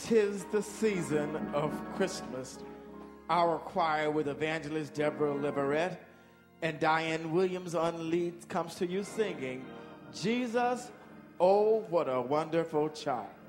'Tis the season of Christmas. Our choir with evangelist Deborah Leverett and Diane Williams on lead comes to you singing, Jesus, oh, what a wonderful child.